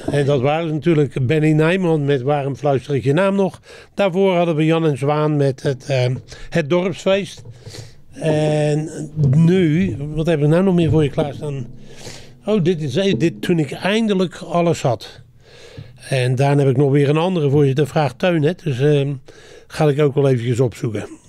En dat waren natuurlijk Benny Nijman met Waarom fluister ik je naam nog. Daarvoor hadden we Jan en Zwaan met het dorpsfeest. En nu, wat hebben we nou nog meer voor je klaarstaan? Oh, dit is dit toen ik eindelijk alles had. En daarna heb ik nog weer een andere voor je. De vraag Teun, hè? Dus ga ik ook wel eventjes opzoeken.